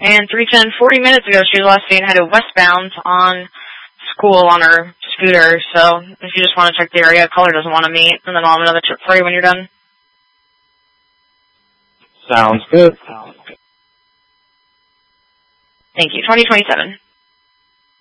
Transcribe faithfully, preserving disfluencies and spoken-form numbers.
And three ten, forty minutes ago, she was last seen headed westbound on School on her scooter. So if you just want to check the area, caller doesn't want to meet, and then I'll have another trip for you when you're done. Sounds good. Thank you. twenty twenty-seven.